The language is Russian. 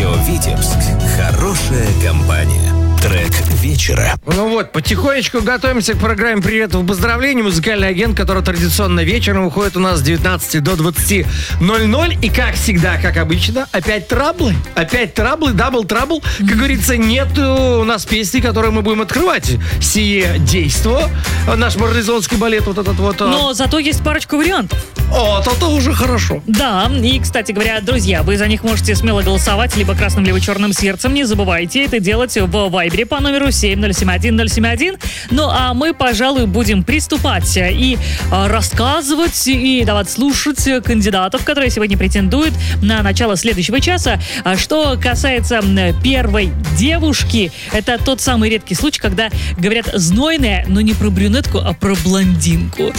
Радио Витебск. Хорошая компания. Трек вечера. Ну вот, потихонечку готовимся к программе «Приветов и поздравлений». Музыкальный агент, который традиционно вечером выходит у нас с 19 до 20:00. И как всегда, как обычно, опять траблы, дабл трабл. Как говорится, нет у нас песни, которые мы будем открывать сие действо. Наш марлезонский балет вот этот вот. Но зато есть парочку вариантов. О, то уже хорошо. Да, и, кстати говоря, друзья, вы за них можете смело голосовать либо красным, либо черным сердцем. Не забывайте это делать в Вайбере по номеру 7071071. Ну, а мы, пожалуй, будем приступать и рассказывать, и давать слушать кандидатов, которые сегодня претендуют на начало следующего часа. Что касается первой девушки, это тот самый редкий случай, когда говорят знойная, но не про брюнетку, а про блондинку.